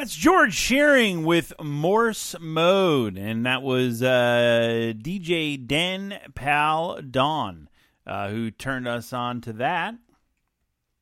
That's George Shearing with Morse Mode, and that was DJ Den Pal Dawn who turned us on to that.